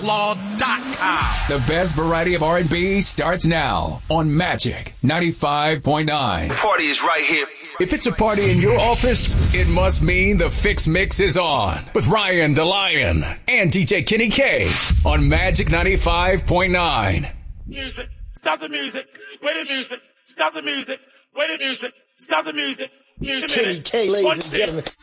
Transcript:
The best variety of R&B starts now on Magic 95.9. The party is right here. If it's a party in your office, it must mean the Fix Mix is on with Ryan DeLion and DJ Kenny K on Magic 95.9. Music. Stop the music. Wait the music. Stop the music. Wait the music. Stop the music. Kenny K, ladies and gentlemen.